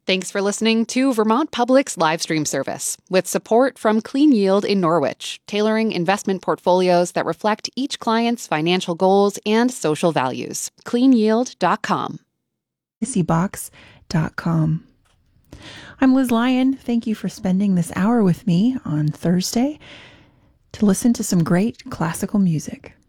Thanks for listening to Vermont Public's live stream service, with support from Clean Yield in Norwich, tailoring investment portfolios that reflect each client's financial goals and social values. CleanYield.com. Box.com. I'm Liz Lyon. Thank you for spending this hour with me on Thursday to listen to some great classical music.